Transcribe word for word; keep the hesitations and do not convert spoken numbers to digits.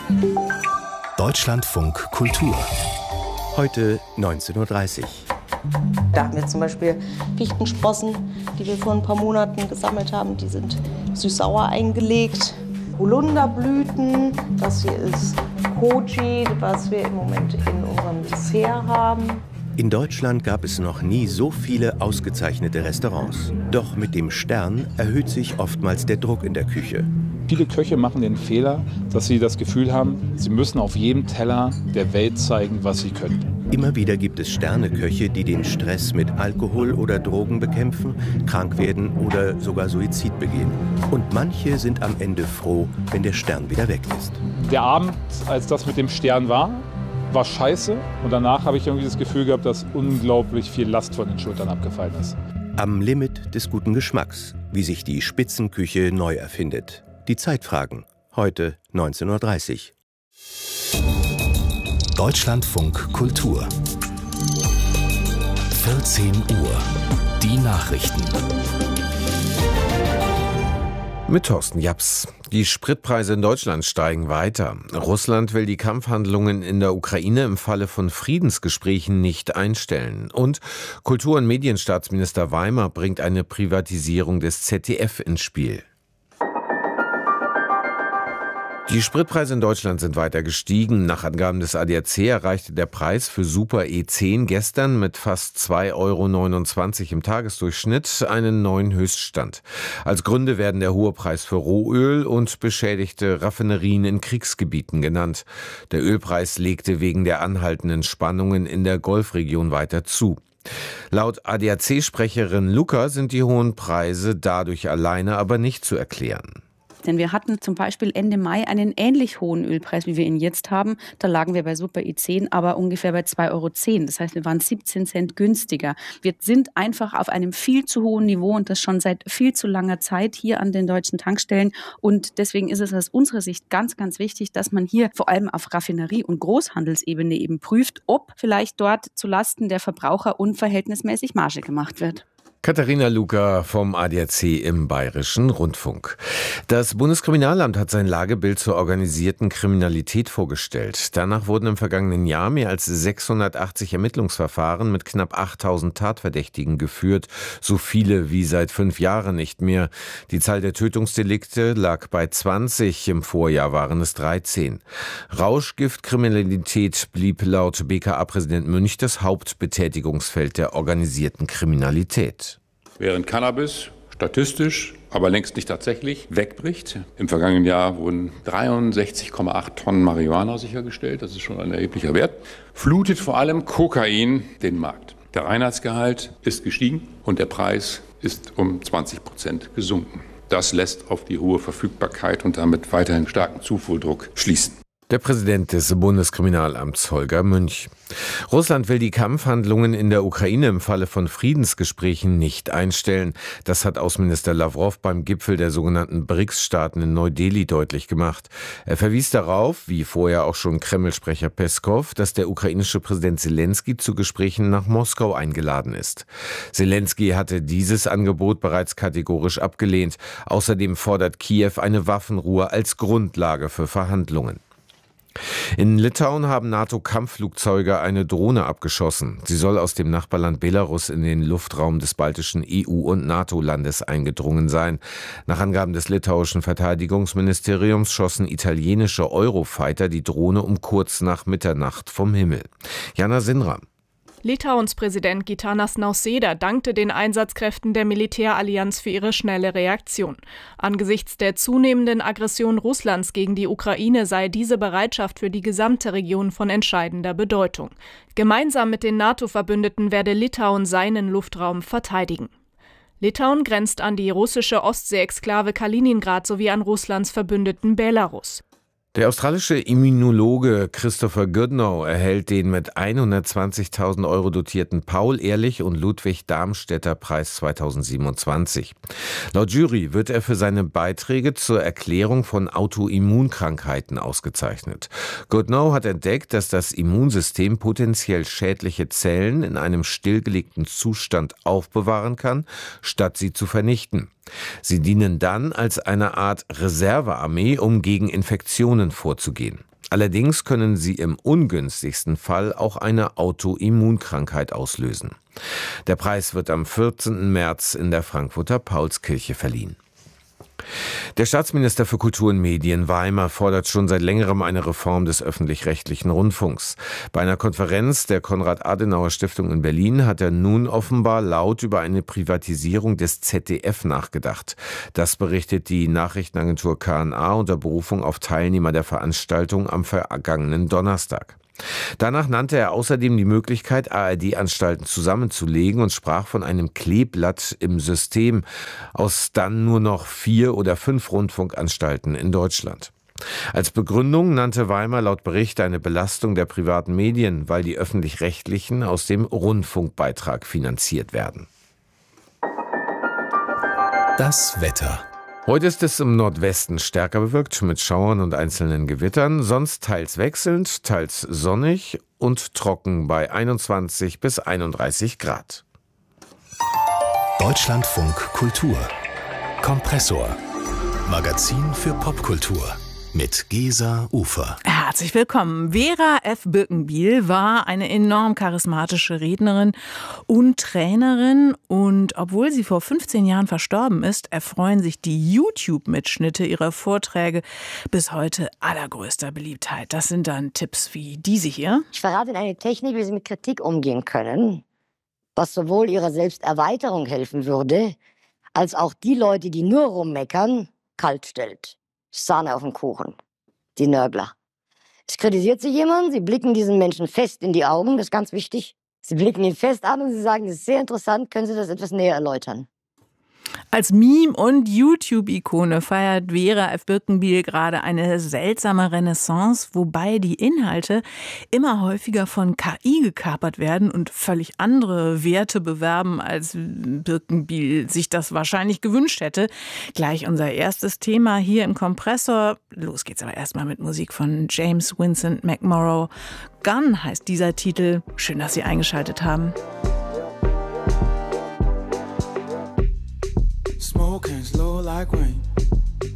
Deutschlandfunk Kultur. Heute neunzehn Uhr dreißig. Da haben wir zum Beispiel Fichtensprossen, die wir vor ein paar Monaten gesammelt haben. Die sind süß-sauer eingelegt. Holunderblüten, das hier ist Koji, was wir im Moment in unserem Dessert haben. In Deutschland gab es noch nie so viele ausgezeichnete Restaurants. Doch mit dem Stern erhöht sich oftmals der Druck in der Küche. Viele Köche machen den Fehler, dass sie das Gefühl haben, sie müssen auf jedem Teller der Welt zeigen, was sie können. Immer wieder gibt es Sterneköche, die den Stress mit Alkohol oder Drogen bekämpfen, krank werden oder sogar Suizid begehen. Und manche sind am Ende froh, wenn der Stern wieder weg ist. Der Abend, als das mit dem Stern war, war scheiße. Und danach habe ich irgendwie das Gefühl gehabt, dass unglaublich viel Last von den Schultern abgefallen ist. Am Limit des guten Geschmacks, wie sich die Spitzenküche neu erfindet. Die Zeitfragen, heute neunzehn Uhr dreißig. Deutschlandfunk Kultur. vierzehn Uhr. Die Nachrichten. Mit Thorsten Japs. Die Spritpreise in Deutschland steigen weiter. Russland will die Kampfhandlungen in der Ukraine im Falle von Friedensgesprächen nicht einstellen. Und Kultur- und Medienstaatsminister Weimer bringt eine Privatisierung des Z D F ins Spiel. Die Spritpreise in Deutschland sind weiter gestiegen. Nach Angaben des A D A C erreichte der Preis für Super E zehn gestern mit fast zwei Euro neunundzwanzig im Tagesdurchschnitt einen neuen Höchststand. Als Gründe werden der hohe Preis für Rohöl und beschädigte Raffinerien in Kriegsgebieten genannt. Der Ölpreis legte wegen der anhaltenden Spannungen in der Golfregion weiter zu. Laut A D A C-Sprecherin Luca sind die hohen Preise dadurch alleine aber nicht zu erklären. Denn wir hatten zum Beispiel Ende Mai einen ähnlich hohen Ölpreis, wie wir ihn jetzt haben. Da lagen wir bei Super E zehn aber ungefähr bei zwei Euro zehn. Das heißt, wir waren siebzehn Cent günstiger. Wir sind einfach auf einem viel zu hohen Niveau und das schon seit viel zu langer Zeit hier an den deutschen Tankstellen. Und deswegen ist es aus unserer Sicht ganz, ganz wichtig, dass man hier vor allem auf Raffinerie- und Großhandelsebene eben prüft, ob vielleicht dort zulasten der Verbraucher unverhältnismäßig Marge gemacht wird. Katharina Luca vom A D A C im Bayerischen Rundfunk. Das Bundeskriminalamt hat sein Lagebild zur organisierten Kriminalität vorgestellt. Danach wurden im vergangenen Jahr mehr als sechshundertachtzig Ermittlungsverfahren mit knapp achttausend Tatverdächtigen geführt. So viele wie seit fünf Jahren nicht mehr. Die Zahl der Tötungsdelikte lag bei zwanzig, im Vorjahr waren es dreizehn. Rauschgiftkriminalität blieb laut B K A-Präsident Münch das Hauptbetätigungsfeld der organisierten Kriminalität. Während Cannabis statistisch, aber längst nicht tatsächlich, wegbricht. Im vergangenen Jahr wurden dreiundsechzig Komma acht Tonnen Marihuana sichergestellt. Das ist schon ein erheblicher Wert. Flutet vor allem Kokain den Markt. Der Reinheitsgehalt ist gestiegen und der Preis ist um zwanzig Prozent gesunken. Das lässt auf die hohe Verfügbarkeit und damit weiterhin starken Zufuhrdruck schließen. Der Präsident des Bundeskriminalamts Holger Münch. Russland will die Kampfhandlungen in der Ukraine im Falle von Friedensgesprächen nicht einstellen. Das hat Außenminister Lawrow beim Gipfel der sogenannten B R I C S-Staaten in Neu-Delhi deutlich gemacht. Er verwies darauf, wie vorher auch schon Kreml-Sprecher Peskow, dass der ukrainische Präsident Selenskyj zu Gesprächen nach Moskau eingeladen ist. Selenskyj hatte dieses Angebot bereits kategorisch abgelehnt. Außerdem fordert Kiew eine Waffenruhe als Grundlage für Verhandlungen. In Litauen haben NATO-Kampfflugzeuge eine Drohne abgeschossen. Sie soll aus dem Nachbarland Belarus in den Luftraum des baltischen E U- und NATO-Landes eingedrungen sein. Nach Angaben des litauischen Verteidigungsministeriums schossen italienische Eurofighter die Drohne um kurz nach Mitternacht vom Himmel. Jana Sinram. Litauens Präsident Gitanas Nausėda dankte den Einsatzkräften der Militärallianz für ihre schnelle Reaktion. Angesichts der zunehmenden Aggression Russlands gegen die Ukraine sei diese Bereitschaft für die gesamte Region von entscheidender Bedeutung. Gemeinsam mit den NATO-Verbündeten werde Litauen seinen Luftraum verteidigen. Litauen grenzt an die russische Ostsee-Exklave Kaliningrad sowie an Russlands Verbündeten Belarus. Der australische Immunologe Christopher Goodnow erhält den mit hundertzwanzigtausend Euro dotierten Paul-Ehrlich- und Ludwig-Darmstädter-Preis zweitausendsiebenundzwanzig. Laut Jury wird er für seine Beiträge zur Erklärung von Autoimmunkrankheiten ausgezeichnet. Goodnow hat entdeckt, dass das Immunsystem potenziell schädliche Zellen in einem stillgelegten Zustand aufbewahren kann, statt sie zu vernichten. Sie dienen dann als eine Art Reservearmee, um gegen Infektionen vorzugehen. Allerdings können sie im ungünstigsten Fall auch eine Autoimmunkrankheit auslösen. Der Preis wird am vierzehnten März in der Frankfurter Paulskirche verliehen. Der Staatsminister für Kultur und Medien, Weimer, fordert schon seit längerem eine Reform des öffentlich-rechtlichen Rundfunks. Bei einer Konferenz der Konrad-Adenauer-Stiftung in Berlin hat er nun offenbar laut über eine Privatisierung des Z D F nachgedacht. Das berichtet die Nachrichtenagentur K N A unter Berufung auf Teilnehmer der Veranstaltung am vergangenen Donnerstag. Danach nannte er außerdem die Möglichkeit, A R D-Anstalten zusammenzulegen und sprach von einem Kleeblatt im System aus dann nur noch vier oder fünf Rundfunkanstalten in Deutschland. Als Begründung nannte Weimer laut Bericht eine Belastung der privaten Medien, weil die öffentlich-rechtlichen aus dem Rundfunkbeitrag finanziert werden. Das Wetter. Heute ist es im Nordwesten stärker bewölkt mit Schauern und einzelnen Gewittern, sonst teils wechselnd, teils sonnig und trocken bei einundzwanzig bis einunddreißig Grad. Deutschlandfunk Kultur. Kompressor. Magazin für Popkultur. Mit Gesa Ufer. Herzlich willkommen. Vera F. Birkenbiel war eine enorm charismatische Rednerin und Trainerin. Und obwohl sie vor fünfzehn Jahren verstorben ist, erfreuen sich die YouTube-Mitschnitte ihrer Vorträge bis heute allergrößter Beliebtheit. Das sind dann Tipps wie diese hier. Ich verrate Ihnen eine Technik, wie Sie mit Kritik umgehen können, was sowohl Ihrer Selbsterweiterung helfen würde, als auch die Leute, die nur rummeckern, kalt stellt. Sahne auf dem Kuchen. Die Nörgler. Es kritisiert sich jemand, Sie blicken diesen Menschen fest in die Augen, das ist ganz wichtig. Sie blicken ihn fest an und Sie sagen, das ist sehr interessant, können Sie das etwas näher erläutern? Als Meme- und YouTube-Ikone feiert Vera F. Birkenbiel gerade eine seltsame Renaissance, wobei die Inhalte immer häufiger von K I gekapert werden und völlig andere Werte bewerben, als Birkenbiel sich das wahrscheinlich gewünscht hätte. Gleich unser erstes Thema hier im Kompressor. Los geht's aber erstmal mit Musik von James Vincent McMorrow. Gun heißt dieser Titel. Schön, dass Sie eingeschaltet haben. Smoking slow like rain.